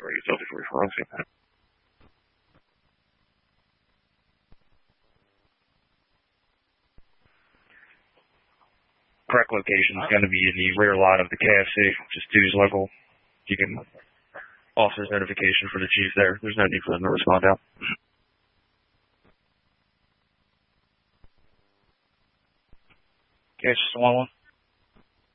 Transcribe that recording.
Correct location is going to be in the rear lot of the KFC. Just do his local. You can officer's notification for the chief there. There's no need for them to respond out. Okay, it's just a 1-1.